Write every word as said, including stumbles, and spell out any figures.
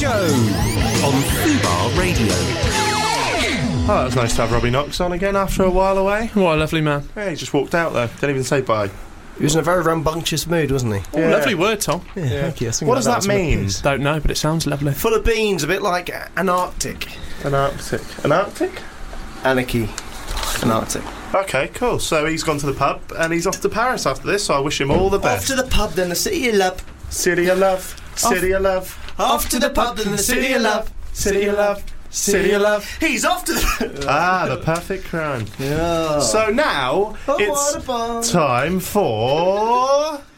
Show on Fubar Radio. Oh, that was nice to have Robbie Knox on again after a while away. What a lovely man. Yeah, he just walked out there. Didn't even say bye. He was in a very rambunctious mood, wasn't he? Oh, Yeah. lovely word, Tom. Yeah, Yeah. thank you. I was thinking What about does that as well. mean? Don't know, but it sounds lovely. Full of beans, a bit like an Arctic. An Arctic. An Arctic? Anarchy. An Arctic. Okay, cool. So he's gone to the pub and he's off to Paris after this, so I wish him all the Off best. to the pub, then the city of love. City of love. City of love. Off to the pub, then the city of love. City of love. City of love. He's off to the... Ah, the perfect crime. Yeah. So now Oh, it's what a bar. time for...